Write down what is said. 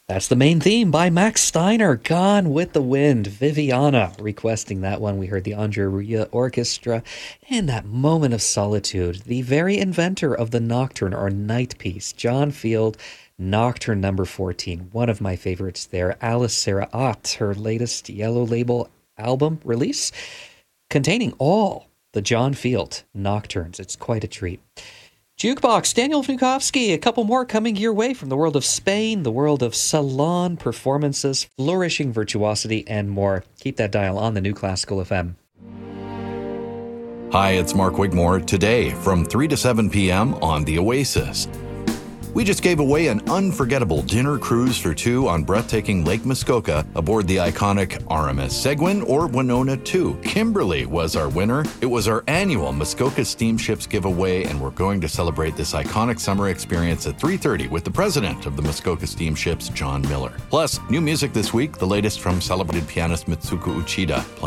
That's the main theme by Max Steiner, Gone with the Wind. Viviana requesting that one. We heard the Andrea Orchestra and that moment of solitude. The very inventor of the nocturne or night piece, John Field, Nocturne number 14. One of my favorites there. Alice Sarah Ott, her latest Yellow Label album release, containing all the John Field nocturnes. It's quite a treat. Jukebox, Daniel Vnukovsky, a couple more coming your way from the world of Spain, the world of salon performances, flourishing virtuosity, and more. Keep that dial on the New Classical FM. Hi, it's Mark Wigmore. Today, from 3 to 7 p.m. on The Oasis. We just gave away an unforgettable dinner cruise for two on breathtaking Lake Muskoka aboard the iconic RMS Seguin or Winona II. Kimberly was our winner. It was our annual Muskoka Steamships giveaway, and we're going to celebrate this iconic summer experience at 3:30 with the president of the Muskoka Steamships, John Miller. Plus, new music this week, the latest from celebrated pianist Mitsuko Uchida,